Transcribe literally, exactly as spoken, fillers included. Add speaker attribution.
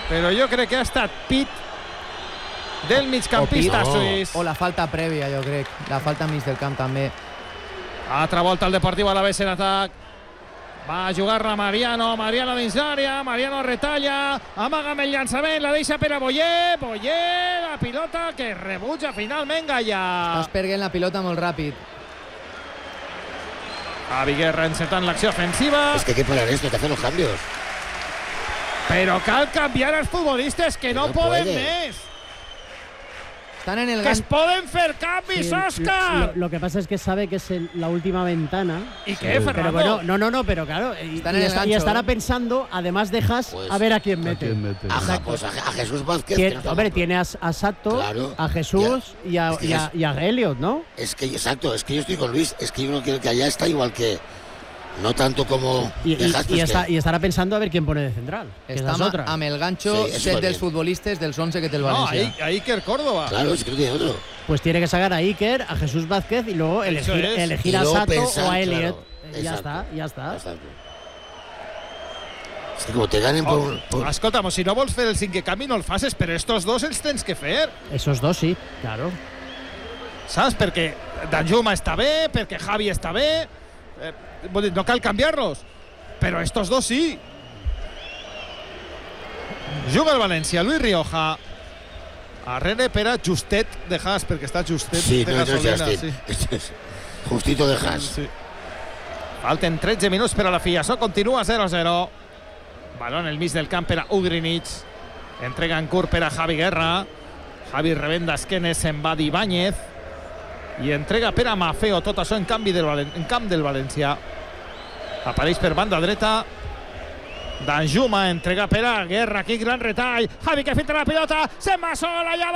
Speaker 1: però jo crec que ha estat pit del migcampista
Speaker 2: no.
Speaker 1: suís.
Speaker 3: O la falta prèvia, jo crec. La falta mig del camp, també.
Speaker 1: Altra volta el Deportiu Alavés en atac. Va a jugar-la Mariano, Mariano dins l'àrea, Mariano retalla, amaga amb el llançament, la deixa per a Boyer, Boyer, la pilota que rebutja finalment Gallà.
Speaker 3: Estàs perdent la pilota molt ràpid.
Speaker 1: Javi Guerra encetant l'acció ofensiva.
Speaker 2: Es que hay que parar esto, hay que hacer los cambios.
Speaker 1: Però cal canviar els futbolistes que no,
Speaker 2: no
Speaker 1: poden
Speaker 2: puede.
Speaker 1: més.
Speaker 3: Están en el
Speaker 1: Que es
Speaker 3: gan...
Speaker 1: poden fer canvis,
Speaker 4: Sí,
Speaker 1: Òscar.
Speaker 4: Lo, lo que pasa es que sabe que es el- la última ventana.
Speaker 1: ¿Y qué,
Speaker 2: Sí.
Speaker 1: Fernando?
Speaker 4: Pero bueno, no, no, no, pero claro, y,
Speaker 3: Están
Speaker 4: y
Speaker 3: en el
Speaker 4: está- y
Speaker 3: gancho,
Speaker 4: estará
Speaker 3: ¿eh?
Speaker 4: pensando, además de Haas,
Speaker 2: Pues,
Speaker 4: a ver a quién
Speaker 5: ¿A
Speaker 4: mete.
Speaker 5: quién mete?
Speaker 2: Ajá, pues a, a Jesús Vázquez.
Speaker 4: Tiene-
Speaker 2: que no está
Speaker 4: hombre,
Speaker 2: mal.
Speaker 4: tiene a, a Sato,
Speaker 2: Claro,
Speaker 4: a Jesús y, a,
Speaker 2: Es que
Speaker 4: y, a,
Speaker 2: es-
Speaker 4: y a Elliot, ¿no?
Speaker 2: Es que, exacto, es que yo estoy con Luis. Es que yo no quiero que allá está igual que. No tanto como.
Speaker 4: Y,
Speaker 2: de
Speaker 4: y-
Speaker 2: Haas,
Speaker 4: y
Speaker 2: pues
Speaker 4: está,
Speaker 2: que-
Speaker 4: y estará pensando a ver quién pone de central. Que esa
Speaker 3: Està
Speaker 4: es
Speaker 3: amb,
Speaker 4: otra.
Speaker 3: amb el gancho
Speaker 2: Sí, eso
Speaker 3: set
Speaker 2: va
Speaker 3: dels
Speaker 2: bien.
Speaker 3: futbolistes dels onze que té el
Speaker 1: No,
Speaker 3: València.
Speaker 1: ahí, Iker Córdoba.
Speaker 2: Claro, es que no tiene otro.
Speaker 4: Pues tiene que sacar a Iker, a Jesús Vázquez y luego elegir,
Speaker 1: es.
Speaker 4: elegir
Speaker 2: Y
Speaker 4: a
Speaker 2: luego
Speaker 4: Sato
Speaker 2: pensar,
Speaker 4: o a Elliot.
Speaker 2: claro,
Speaker 4: Y ya
Speaker 2: exacto.
Speaker 4: está, ya está.
Speaker 2: Exacto. Es que como te ganen por.
Speaker 1: Oh,
Speaker 2: por-
Speaker 1: escolta'm, si no vols fer el cinquè canvi no el faces, però estos dos els tens que fer.
Speaker 4: Esos dos sí, claro.
Speaker 1: Saps? Perquè Danjuma està bé, perquè Javi està bé. Eh, vull dir, no cal canviar-los. Però estos dos sí. Juga el València, Luis Rioja. Arrere per a Justet de Haas, perquè està Justet
Speaker 2: Sí,
Speaker 1: de
Speaker 2: no, no es
Speaker 1: gasolina.
Speaker 2: Justin.
Speaker 1: sí.
Speaker 2: Esto es Justito de Haas.
Speaker 1: Sí. Falten tretze minuts per a la fi. Això continua zero a zero. Balón en el mig del camp per a Ugrinic. Entrega en curt per a Javi Guerra. Javi rebent d'esquenes, se'n va d'Ibáñez. I entrega per a Mafeo. Tot això en, canvi del Valen en camp del València. Apareix per banda dreta. Danjuma entrega per a Guerra. Aquí gran retall. Javi que filtra la pilota. Se'n va sol allà